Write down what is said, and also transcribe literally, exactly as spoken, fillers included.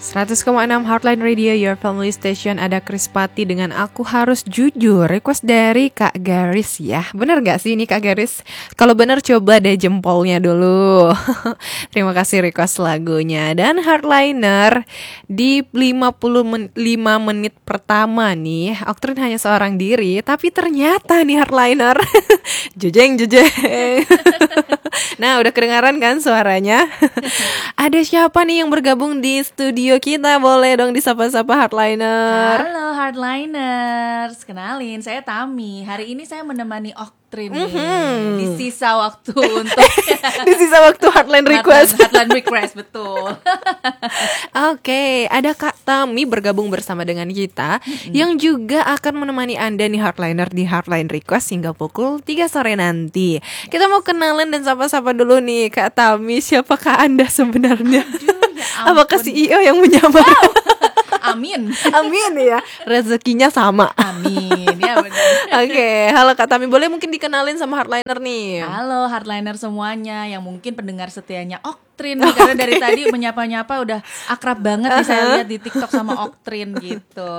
seratus koma enam Heartline Radio, your family station. Ada Krispati dengan Aku Harus Jujur. Request dari Kak Garis ya. Bener gak sih ini Kak Garis? Kalau bener coba deh jempolnya dulu. Terima kasih request lagunya. Dan Heartliner, di lima puluh lima menit pertama nih, Oktrin hanya seorang diri. Tapi ternyata nih Heartliner jejeng jejeng. Nah udah kedengaran kan suaranya? Ada siapa nih yang bergabung di studio kita? Boleh dong disapa-sapa Heartliner. Halo Heartliners, kenalin saya Tami. Hari ini saya menemani Oktrin nih, mm-hmm. di sisa waktu untuk di sisa waktu Heartline Request. Heartline Request, betul. Oke, okay, ada Kak Tami bergabung bersama dengan kita, mm-hmm. yang juga akan menemani Anda nih Heartliner di Heartline Request hingga pukul tiga sore nanti. Kita mau kenalan dan sapa-sapa dulu nih Kak Tami. Siapakah Anda sebenarnya? Aduh, ya apakah C E O yang menyamar? Wow. Amin. Amin ya. Rezekinya sama. Amin. Ya benar. Oke, okay. Halo Kak Tami, boleh mungkin dikenalin sama Heartliner nih? Halo Heartliner semuanya yang mungkin pendengar setianya Oktrin nih, karena okay. dari tadi menyapa-nyapa udah akrab banget nih, uh-huh. saya lihat di TikTok sama Oktrin gitu.